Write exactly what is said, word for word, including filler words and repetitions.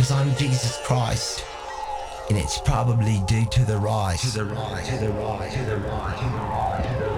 because I'm Jesus Christ. And it's probably due to the rise. To the rise, to the rise, to the rise, to the rise, to the rise.